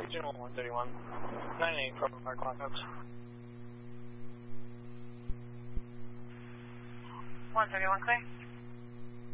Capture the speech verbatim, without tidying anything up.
General one thirty-one. nine eight from our clockouts. one thirty-one, clear.